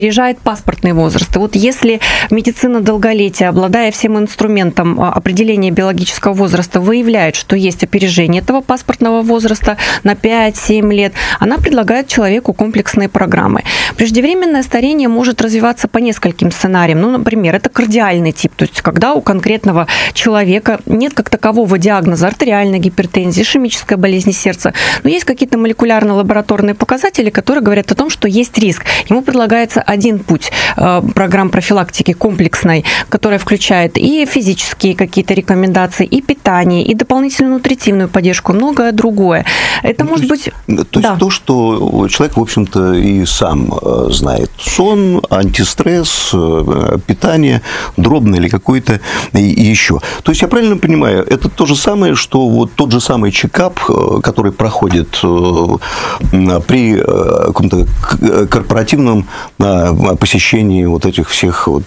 опережает паспортный возраст. И вот если медицина долголетия, обладая всем инструментом определения биологического возраста, выявляет, что есть опережение этого паспортного возраста на 5-7 лет, она предлагает человеку комплексные программы. Преждевременное старение может развиваться по нескольким сценариям. Ну, например, это кардиальный тип, то есть когда у конкретного человека нет как такового диагноза артериальной гипертензии, ишемической болезни сердца, но есть какие-то молекулярно-лабораторные показатели, которые говорят о том, что есть риск. Ему предлагается один путь программ профилактики комплексной, которая включает и физические какие-то рекомендации, и питание, и дополнительную нутритивную поддержку, многое другое. Это может быть... То есть то, что человек, в общем-то, и сам знает. Сон, антистресс, питание, дробное или какое-то и еще. То есть я правильно понимаю, это то же самое, что вот тот же самый чекап, который проходит при каком-то корпоративном посещении вот этих всех вот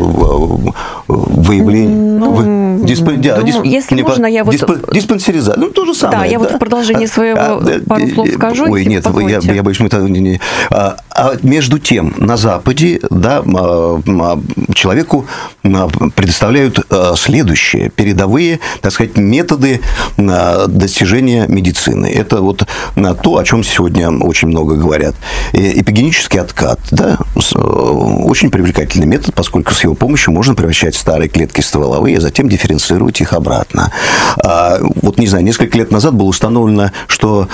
выявлений. Если можно, я вот... Диспансеризация. Ну, то же самое. Да, я вот в продолжении своего пару слов скажу. Ой, нет, я боюсь, мы это... А между тем, на Западе, да, человеку предоставляют следующее. Передовые, так сказать, методы достижения медицины. Это вот то, о чем сегодня очень много говорят. Эпигенический откат, да, очень привлекательный метод, поскольку с его помощью можно превращать старые клетки стволовые, а затем дифференцировать их обратно. Вот, не знаю, несколько лет назад было установлено, что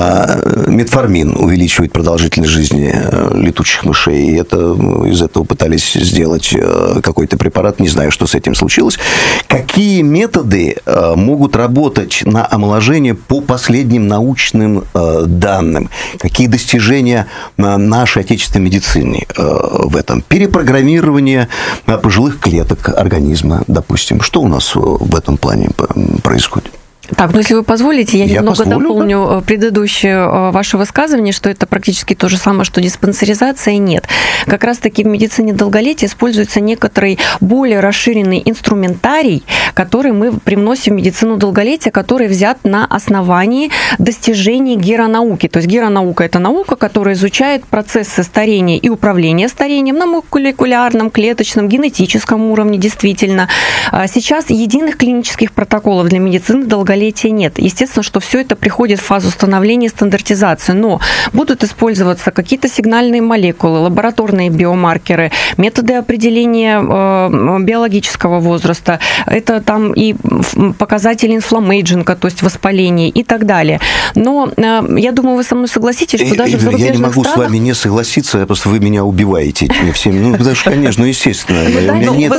метформин увеличивает продолжительность жизни летучих мышей, и из этого пытались сделать какой-то препарат, не знаю, что с этим случилось. Какие методы могут работать на омоложение по последним научным данным? Какие достижения нашей отечественной медицины в этом? Перепрограммирование пожилых клеток организма, допустим. Что у нас в этом плане происходит? Так, ну если вы позволите, я немного дополню предыдущее ваше высказывание, что это практически то же самое, что диспансеризация, нет. Как раз-таки в медицине долголетия используется некоторый более расширенный инструментарий, который мы привносим в медицину долголетия, который взят на основании достижений геронауки. То есть геронаука – это наука, которая изучает процессы старения и управления старением на молекулярном, клеточном, генетическом уровне, действительно. Сейчас единых клинических протоколов для медицины долголетия нет. Естественно, что все это приходит в фазу становления и стандартизации, но будут использоваться какие-то сигнальные молекулы, лабораторные биомаркеры, методы определения биологического возраста, это там и показатели инфламмейджинга, то есть воспаления и так далее. Но я думаю, вы со мной согласитесь, что даже в зарубежных странах... Я не могу странах... с вами не согласиться, просто вы меня убиваете этими всеми. Ну, потому что, конечно, естественно, у меня нет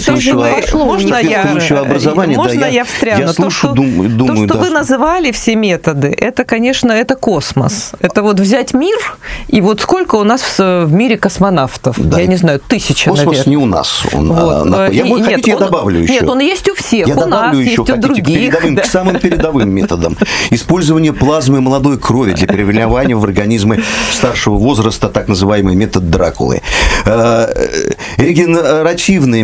соответствующего образования. Можно я встряну? Я слушаю, думаю, то, что вы называли все методы, это, конечно, это космос. Это вот взять мир, и вот сколько у нас в мире космонавтов? Да. Я не знаю, 1000, наверное. Космос не у нас. Я добавлю еще. Нет, он есть у всех. Я у нас еще, есть у других. К самым передовым методам. Использование плазмы молодой крови для переливания в организмы старшего возраста, так называемый метод Дракулы. Регенеративная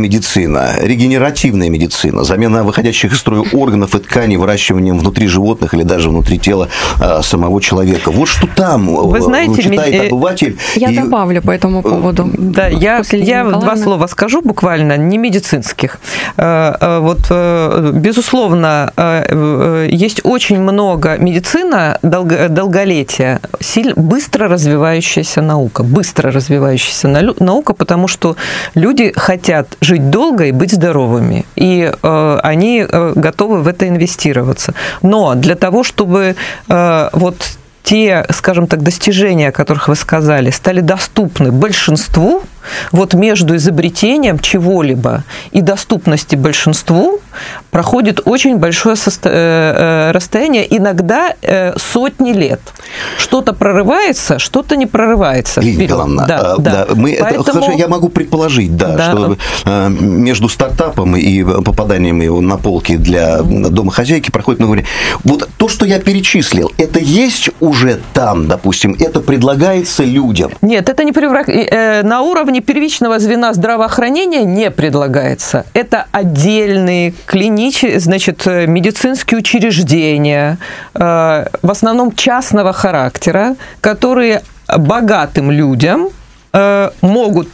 медицина, замена выходящих из строя органов и тканей, выращиванием внутри животных или даже внутри тела самого человека. Вот что там вы знаете, читает обыватель. Я добавлю по этому поводу. Да, я 2 слова скажу буквально, не медицинских. Вот, безусловно, есть очень много медицина долголетия, быстро развивающаяся наука, потому что люди хотят жить долго и быть здоровыми, и они готовы в это инвестироваться. Но для того, чтобы вот те, скажем так, достижения, о которых вы сказали, стали доступны большинству, вот между изобретением чего-либо и доступностью большинству проходит очень большое расстояние, иногда сотни лет. Что-то прорывается, что-то не прорывается. Лилия Николаевна, Поэтому... я могу предположить, что между стартапом и попаданием его на полки для домохозяйки проходит много времени. Вот то, что я перечислил, это есть уже там, допустим, это предлагается людям? Нет, это не на уровне первичного звена здравоохранения не предлагается. Это отдельные медицинские учреждения, в основном частного характера, которые богатым людям могут